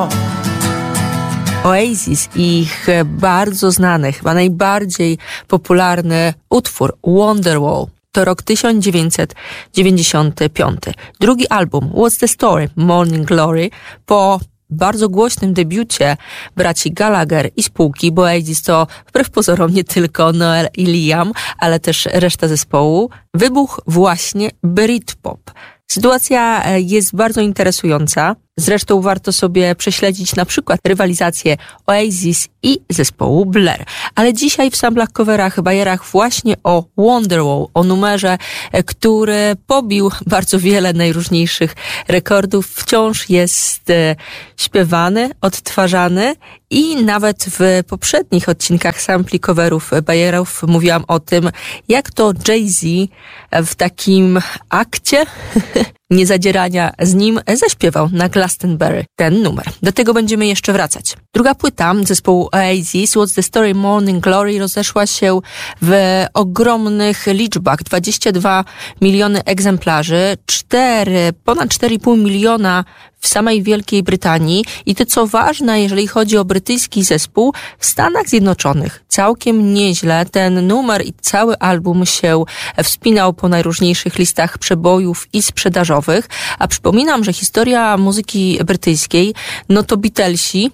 Oasis i ich bardzo znany, chyba najbardziej popularny utwór Wonderwall. To rok 1995. Drugi album What's the Story? Morning Glory po bardzo głośnym debiucie braci Gallagher i spółki, bo Oasis to wbrew pozorom nie tylko Noel i Liam, ale też reszta zespołu, wybuchł właśnie Britpop. Sytuacja jest bardzo interesująca. Zresztą warto sobie prześledzić na przykład rywalizację Oasis i zespołu Blur. Ale dzisiaj w samplach, coverach, bajerach właśnie o Wonderwall, o numerze, który pobił bardzo wiele najróżniejszych rekordów. Wciąż jest śpiewany, odtwarzany i nawet w poprzednich odcinkach sampli, coverów, bajerów mówiłam o tym, jak to Jay-Z w takim akcie niezadzierania z nim zaśpiewał na Glastonbury ten numer. Do tego będziemy jeszcze wracać. Druga płyta zespołu Oasis, What's the Story? Morning Glory, rozeszła się w ogromnych liczbach. 22 miliony egzemplarzy, ponad 4,5 miliona w samej Wielkiej Brytanii i to co ważne, jeżeli chodzi o brytyjski zespół, w Stanach Zjednoczonych całkiem nieźle ten numer i cały album się wspinał po najróżniejszych listach przebojów i sprzedażowych, a przypominam, że historia muzyki brytyjskiej, no to Beatlesi.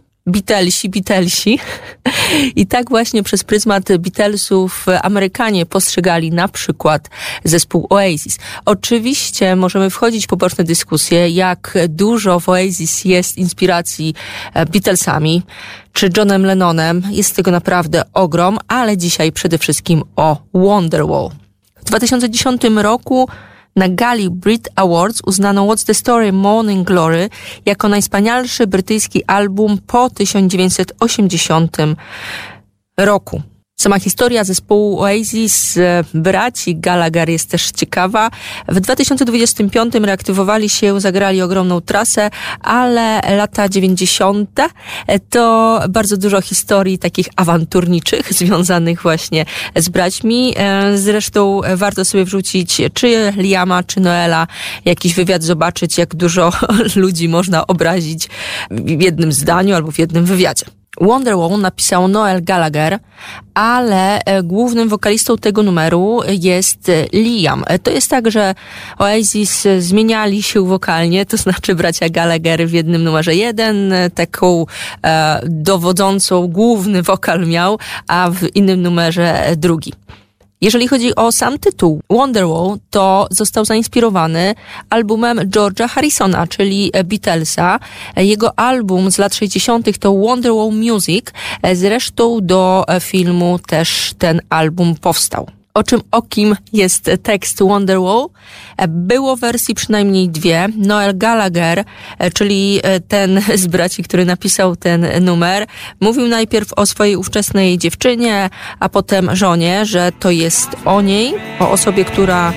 I tak właśnie przez pryzmat Beatlesów Amerykanie postrzegali na przykład zespół Oasis. Oczywiście możemy wchodzić w poboczne dyskusje, jak dużo w Oasis jest inspiracji Beatlesami czy Johnem Lennonem. Jest tego naprawdę ogrom, ale dzisiaj przede wszystkim o Wonderwall. W 2010 roku na gali Brit Awards uznano What's the Story? Morning Glory jako najwspanialszy brytyjski album po 1980 roku. Sama historia zespołu Oasis, braci Gallagher jest też ciekawa. W 2025 reaktywowali się, zagrali ogromną trasę, ale lata 90. to bardzo dużo historii takich awanturniczych związanych właśnie z braćmi. Zresztą warto sobie wrzucić czy Liama, czy Noela, jakiś wywiad, zobaczyć jak dużo ludzi można obrazić w jednym zdaniu albo w jednym wywiadzie. Wonderwall napisał Noel Gallagher, ale głównym wokalistą tego numeru jest Liam. To jest tak, że Oasis zmieniali się wokalnie, to znaczy bracia Gallagher w jednym numerze jeden, taką dowodzącą główny wokal miał, a w innym numerze drugi. Jeżeli chodzi o sam tytuł Wonderwall, to został zainspirowany albumem George'a Harrisona, czyli Beatlesa. Jego album z lat 60. to Wonderwall Music. Zresztą do filmu też ten album powstał. O kim jest tekst Wonderwall? Było wersji przynajmniej dwie. Noel Gallagher, czyli ten z braci, który napisał ten numer, mówił najpierw o swojej ówczesnej dziewczynie, a potem żonie, że to jest o niej, o osobie, która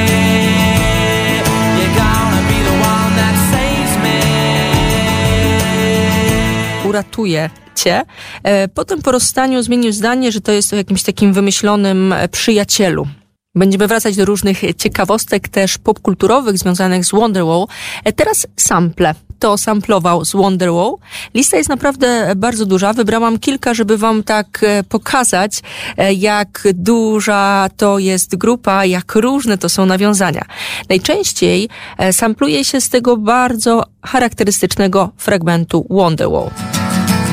uratuje cię. Potem po rozstaniu zmienił zdanie, że to jest o jakimś takim wymyślonym przyjacielu. Będziemy wracać do różnych ciekawostek też popkulturowych związanych z Wonderwall. Teraz sample. To samplował z Wonderwall. Lista jest naprawdę bardzo duża. Wybrałam kilka, żeby wam tak pokazać, jak duża to jest grupa, jak różne to są nawiązania. Najczęściej sampluje się z tego bardzo charakterystycznego fragmentu Wonderwall.